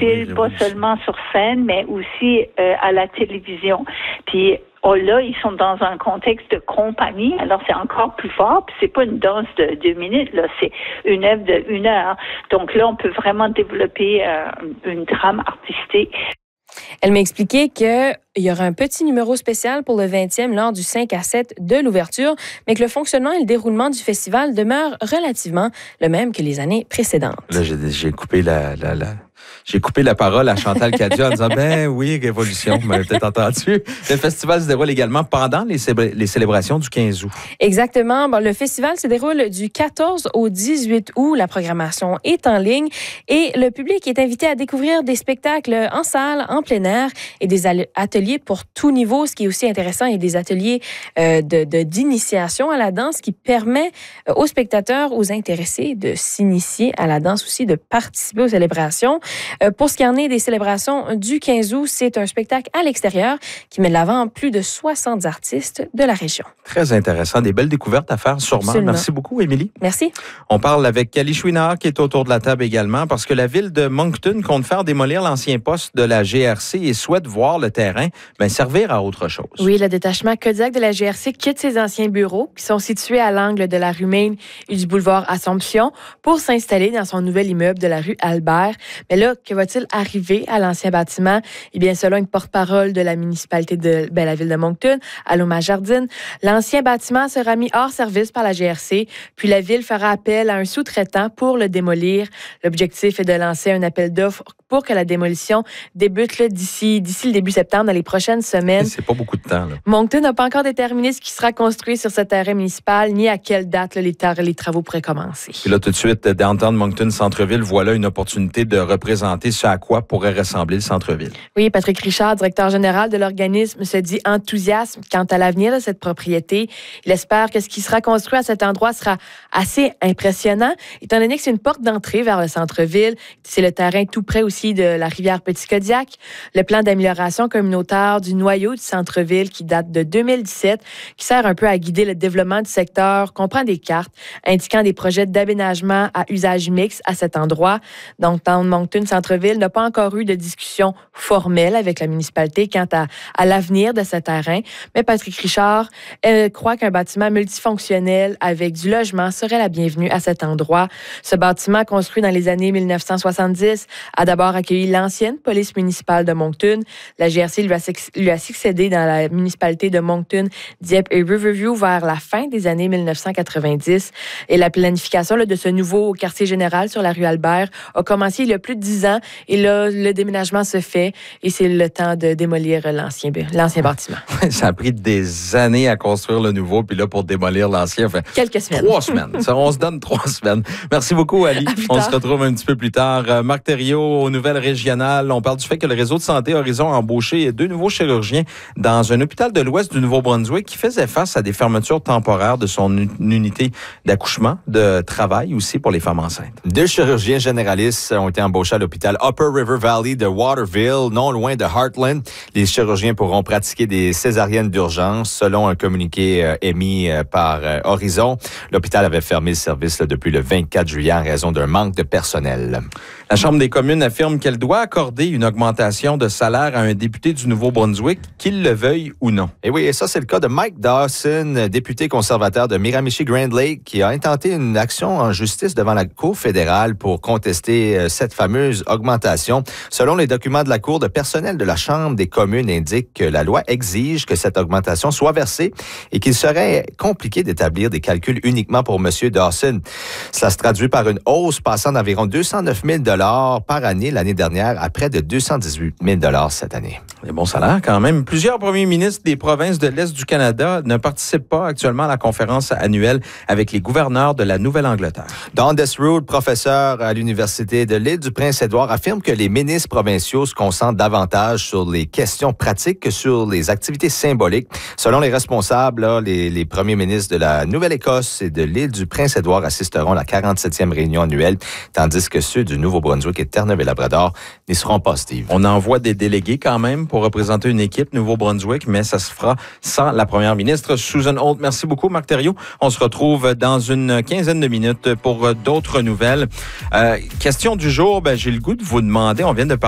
profil, pas seulement sur scène, mais aussi à la télévision. Puis là, ils sont dans un contexte de compagnie, alors c'est encore plus fort. Puis c'est pas une danse de 2 minutes, là, c'est une œuvre de 1 heure. Donc là, on peut vraiment développer une trame artistique. Elle m'a expliqué qu'il y aura un petit numéro spécial pour le 20e lors du 5 à 7 de l'ouverture, mais que le fonctionnement et le déroulement du festival demeurent relativement le même que les années précédentes. Là, j'ai coupé J'ai coupé la parole à Chantal Cadieux en disant « Ben oui, Révolution, vous m'avez peut-être entendu. » Le festival se déroule également pendant les célébrations du 15 août. Exactement. Bon, le festival se déroule du 14 au 18 août. La programmation est en ligne et le public est invité à découvrir des spectacles en salle, en plein air et des ateliers pour tout niveau. Ce qui est aussi intéressant, il y a des ateliers d'initiation à la danse qui permet aux spectateurs, aux intéressés de s'initier à la danse aussi, de participer aux célébrations. Pour ce qui en est des célébrations du 15 août, c'est un spectacle à l'extérieur qui met de l'avant plus de 60 artistes de la région. Très intéressant. Des belles découvertes à faire sûrement. Absolument. Merci beaucoup, Émilie. Merci. On parle avec Cali Chouinard qui est autour de la table également parce que la ville de Moncton compte faire démolir l'ancien poste de la GRC et souhaite voir le terrain servir à autre chose. Oui, le détachement Kodiak de la GRC quitte ses anciens bureaux qui sont situés à l'angle de la rue Maine et du boulevard Assomption pour s'installer dans son nouvel immeuble de la rue Albert. Mais là, que va-t-il arriver à l'ancien bâtiment? Eh bien, selon une porte-parole de la municipalité de la ville de Moncton, Aloma Jardine, l'ancien bâtiment sera mis hors service par la GRC, puis la ville fera appel à un sous-traitant pour le démolir. L'objectif est de lancer un appel d'offres pour que la démolition débute d'ici le début septembre, dans les prochaines semaines. C'est pas beaucoup de temps, là. Moncton n'a pas encore déterminé ce qui sera construit sur ce terrain municipal, ni à quelle date les travaux pourraient commencer. Puis là, tout de suite, downtown Moncton Centre-Ville, voilà une opportunité de représenter ce à quoi pourrait ressembler le centre-ville. Oui, Patrick Richard, directeur général de l'organisme, se dit enthousiaste quant à l'avenir de cette propriété. Il espère que ce qui sera construit à cet endroit sera assez impressionnant, étant donné que c'est une porte d'entrée vers le centre-ville. C'est le terrain tout près aussi de la rivière Petit-Kodiak. Le plan d'amélioration communautaire du noyau du centre-ville qui date de 2017, qui sert un peu à guider le développement du secteur, comprend des cartes indiquant des projets d'aménagement à usage mixte à cet endroit. Donc, dans Moncton Centre-Ville n'a pas encore eu de discussion formelle avec la municipalité quant à l'avenir de ce terrain. Mais Patrick Richard croit qu'un bâtiment multifonctionnel avec du logement serait la bienvenue à cet endroit. Ce bâtiment, construit dans les années 1970, a d'abord accueilli l'ancienne police municipale de Moncton. La GRC lui a succédé dans la municipalité de Moncton, Dieppe et Riverview vers la fin des années 1990. Et la planification de ce nouveau quartier général sur la rue Albert a commencé il y a plus de 10 ans. Et là, le déménagement se fait et c'est le temps de démolir l'ancien bâtiment. Ça a pris des années à construire le nouveau, puis là, pour démolir l'ancien, quelques semaines. 3 semaines. On se donne 3 semaines. Merci beaucoup, Ali. On se retrouve un petit peu plus tard. Marc Thériault, aux nouvelles régionales. On parle du fait que le réseau de santé Horizon a embauché 2 nouveaux chirurgiens dans un hôpital de l'Ouest du Nouveau-Brunswick qui faisait face à des fermetures temporaires de son unité d'accouchement, de travail aussi pour les femmes enceintes. 2 chirurgiens généralistes ont été embauchés à l'hôpital Upper River Valley de Waterville, non loin de Heartland. Les chirurgiens pourront pratiquer des césariennes d'urgence, selon un communiqué émis par Horizon. L'hôpital avait fermé le service depuis le 24 juillet en raison d'un manque de personnel. La Chambre des communes affirme qu'elle doit accorder une augmentation de salaire à un député du Nouveau-Brunswick, qu'il le veuille ou non. Et oui, et ça, c'est le cas de Mike Dawson, député conservateur de Miramichi-Grand Lake, qui a intenté une action en justice devant la Cour fédérale pour contester cette fameuse augmentation. Selon les documents de la Cour, le personnel de la Chambre des communes indique que la loi exige que cette augmentation soit versée et qu'il serait compliqué d'établir des calculs uniquement pour M. Dawson. Cela se traduit par une hausse passant d'environ 209 000 par année l'année dernière à près de 218 000 cette année. Des bons salaires quand même. Plusieurs premiers ministres des provinces de l'Est du Canada ne participent pas actuellement à la conférence annuelle avec les gouverneurs de la Nouvelle-Angleterre. Don Desrude, professeur à l'Université de l'Île-du-Prince-Édouard, affirme que les ministres provinciaux se concentrent davantage sur les questions pratiques que sur les activités symboliques. Selon les responsables, les premiers ministres de la Nouvelle-Écosse et de l'Île-du-Prince-Édouard assisteront à la 47e réunion annuelle, tandis que ceux du Nouveau-Brunswick et Terre-Neuve-et-Labrador n'y seront pas, Steve. On envoie des délégués quand même pour représenter une équipe Nouveau-Brunswick, mais ça se fera sans la première ministre Susan Holt. Merci beaucoup, Marc Thériault. On se retrouve dans une quinzaine de minutes pour d'autres nouvelles. Question du jour, j'ai le goût de vous demander, on vient de parler